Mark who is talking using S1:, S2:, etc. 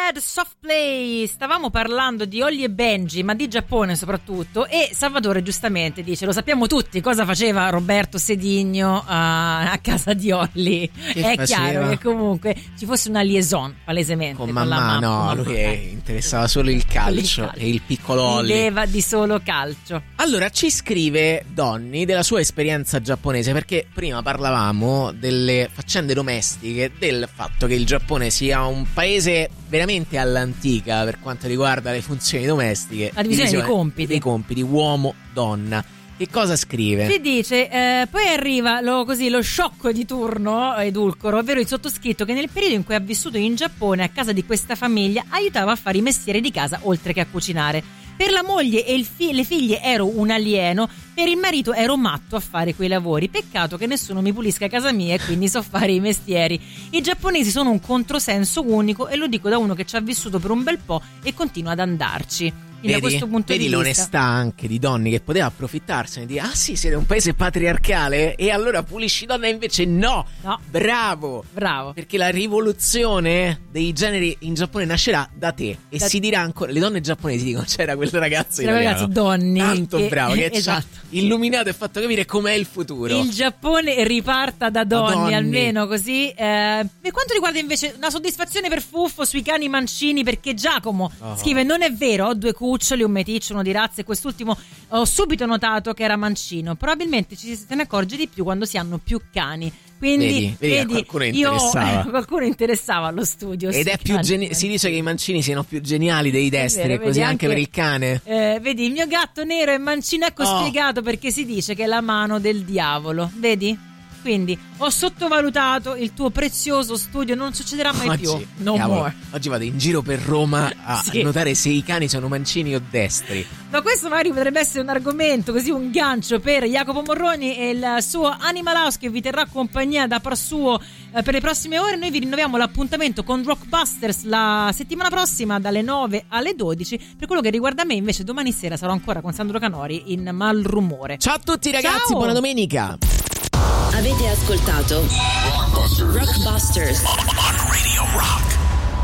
S1: Bad Soft Play. Stavamo parlando di Holly e Benji, ma di Giappone soprattutto, e Salvatore giustamente dice: lo sappiamo tutti cosa faceva Roberto Sedigno a casa di Holly. È chiaro che comunque ci fosse una liaison palesemente
S2: con mamma. No, lui interessava solo il calcio e il piccolo Holly
S1: viveva di solo calcio.
S2: Allora ci scrive Donny della sua esperienza giapponese, perché prima parlavamo delle faccende domestiche, del fatto che il Giappone sia un paese veramente all'antica per quanto riguarda le funzioni domestiche,
S1: la divisione dei
S2: compiti uomo-donna. Che cosa scrive?
S1: Si dice, poi arriva lo sciocco di turno edulcoro, ovvero il sottoscritto, che nel periodo in cui ha vissuto in Giappone a casa di questa famiglia aiutava a fare i mestieri di casa oltre che a cucinare. Per la moglie e le figlie ero un alieno, per il marito ero matto a fare quei lavori. Peccato che nessuno mi pulisca casa mia e quindi so fare i mestieri. I giapponesi sono un controsenso unico, e lo dico da uno che ci ha vissuto per un bel po' e continua ad andarci. Da questo punto
S2: vedi
S1: di
S2: l'onestà anche di Donny, che poteva approfittarsene di sì, siete un paese patriarcale e allora pulisci donna, e invece no. Bravo perché la rivoluzione dei generi in Giappone nascerà da te e si dirà ancora, le donne giapponesi dicono: c'era quel ragazzo
S1: Donny
S2: tanto bravo che ci ha illuminato e fatto capire com'è il futuro.
S1: Il Giappone riparta da Donny, almeno così. Per quanto riguarda invece una soddisfazione per Fuffo sui cani mancini, perché Giacomo scrive: non è vero, ho 2 cuccioli, un meticcio, uno di razza, e quest'ultimo ho subito notato che era mancino. Probabilmente ci se ne accorge di più quando si hanno più cani. Quindi vedi, qualcuno interessava allo studio.
S2: Ed è più si dice che i mancini siano più geniali dei destri, e così anche per il cane.
S1: Vedi, il mio gatto nero è mancino, ecco spiegato perché si dice che è la mano del diavolo. Vedi? Quindi ho sottovalutato il tuo prezioso studio, non succederà mai più. No more.
S2: Oggi vado in giro per Roma a notare se i cani sono mancini o destri.
S1: Ma questo magari potrebbe essere un argomento, così un gancio per Jacopo Morroni e il suo Animal House, che vi terrà compagnia da par suo per le prossime ore. Noi vi rinnoviamo l'appuntamento con Rockbusters la settimana prossima dalle 9 alle 12. Per quello che riguarda me, invece, domani sera sarò ancora con Sandro Canori in Malrumore.
S2: Ciao a tutti ragazzi,
S1: ciao.
S2: Buona domenica.
S3: Avete ascoltato Rockbusters on Radio Rock.